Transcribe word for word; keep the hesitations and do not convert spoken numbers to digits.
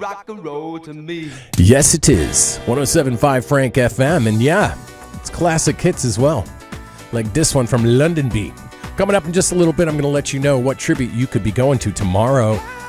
rock and roll to me. Yes, it is. one oh seven point five Frank F M. And yeah, it's classic hits as well. Like this one from London Beat. Coming up in just a little bit, I'm going to let you know what tribute you could be going to tomorrow